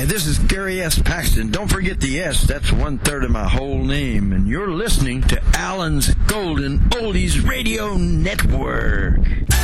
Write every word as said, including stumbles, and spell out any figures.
Hi, this is Gary S. Paxton. Don't forget the S. That's one-third of my whole name. And you're listening to Alan's Golden Oldies Radio Network.